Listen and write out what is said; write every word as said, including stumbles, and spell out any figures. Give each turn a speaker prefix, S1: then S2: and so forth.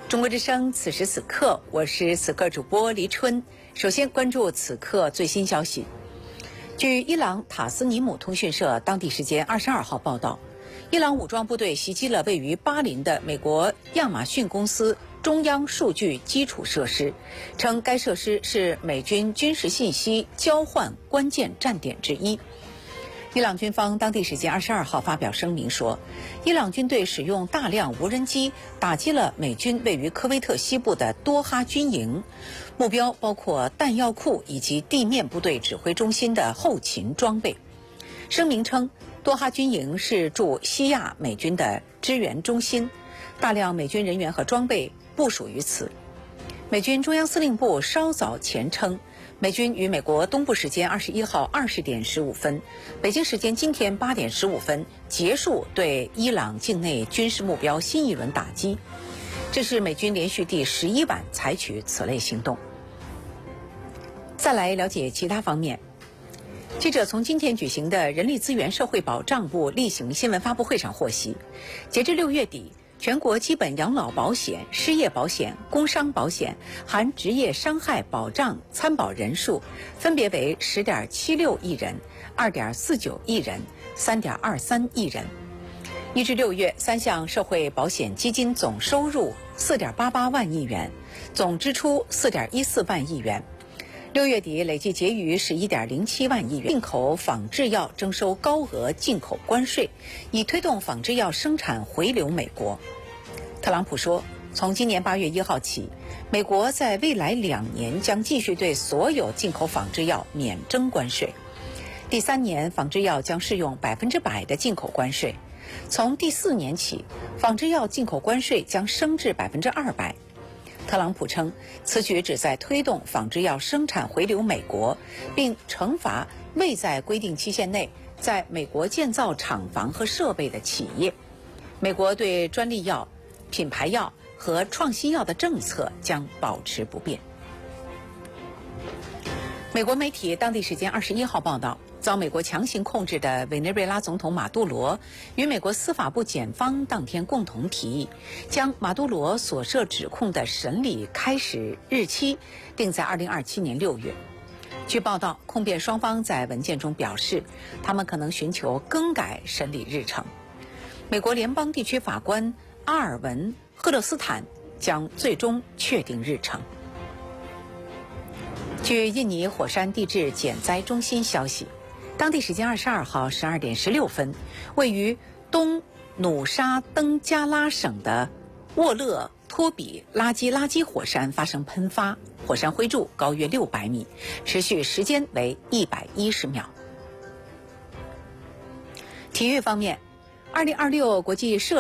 S1: 中国之声，此时此刻，我是此刻主播黎春。首先关注此刻最新消息。据伊朗塔斯尼姆通讯社当地时间二十二号报道，伊朗武装部队袭击了位于巴林的美国亚马逊公司中央数据基础设施，称该设施是美军军事信息交换关键站点之一。伊朗军方当地时间二十二号发表声明说，伊朗军队使用大量无人机打击了美军位于科威特西部的多哈军营，目标包括弹药库以及地面部队指挥中心的后勤装备。声明称，多哈军营是驻西亚美军的支援中心，大量美军人员和装备部署于此。美军中央司令部稍早前称，美军于美国东部时间二十一号二十点十五分，北京时间今天八点十五分结束对伊朗境内军事目标新一轮打击。这是美军连续第十一晚采取此类行动。再来了解其他方面。记者从今天举行的人力资源社会保障部例行新闻发布会上获悉，截至六月底，全国基本养老保险、失业保险、工伤保险含职业伤害保障参保人数分别为十点七六亿人、二点四九亿人、三点二三亿人。一至六月，三项社会保险基金总收入四点八八万亿元，总支出四点一四万亿元。六月底累计结余是一点零七万亿元。进口仿制药征收高额进口关税，以推动仿制药生产回流美国。特朗普说，从今年八月一号起，美国在未来两年将继续对所有进口仿制药免征关税。第三年，仿制药将适用百分之百的进口关税。从第四年起，仿制药进口关税将升至百分之二百。特朗普称，此举旨在推动仿制药生产回流美国，并惩罚未在规定期限内在美国建造厂房和设备的企业。美国对专利药、品牌药和创新药的政策将保持不变。美国媒体当地时间二十一号报道，遭美国强行控制的委内瑞拉总统马杜罗与美国司法部检方当天共同提议，将马杜罗所涉指控的审理开始日期定在二零二七年六月。据报道，控辩双方在文件中表示，他们可能寻求更改审理日程。美国联邦地区法官阿尔文·赫勒斯坦将最终确定日程。据印尼火山地质减灾中心消息，当地时间二十二号十二点十六分，位于东努沙登加拉省的沃勒托比拉基拉基火山发生喷发，火山灰柱高约六百米，持续时间为一百一十秒。体育方面，二零二六国际射